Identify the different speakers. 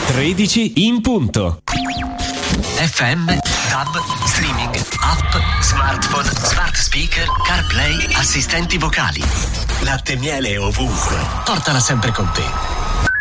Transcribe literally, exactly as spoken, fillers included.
Speaker 1: tredici in punto.
Speaker 2: F M, tab, streaming, app, smartphone, smart speaker, CarPlay, assistenti vocali. Latte e miele ovunque. Portala sempre con te.